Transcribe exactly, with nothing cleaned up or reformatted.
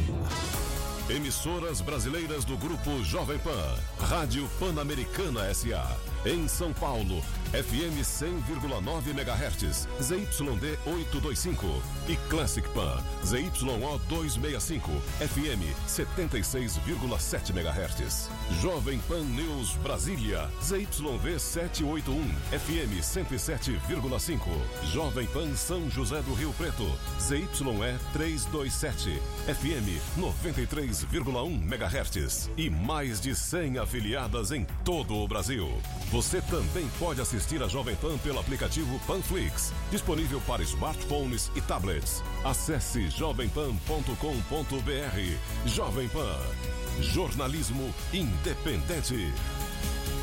Emissoras brasileiras do Grupo Jovem Pan. Rádio Pan-Americana S A. Em São Paulo, F M cem vírgula nove megahertz, Z Y D oitocentos e vinte e cinco. E Classic Pan, Z Y O duzentos e sessenta e cinco, F M setenta e seis vírgula sete megahertz. Jovem Pan News Brasília, Z Y V setecentos e oitenta e um, F M cento e sete vírgula cinco. Jovem Pan São José do Rio Preto, Z Y E trezentos e vinte e sete, F M noventa e três vírgula um megahertz. E mais de cem afiliadas em todo o Brasil. Você também pode assistir a Jovem Pan pelo aplicativo Panflix, disponível para smartphones e tablets. Acesse jovem pan ponto com ponto b r. Jovem Pan, jornalismo independente.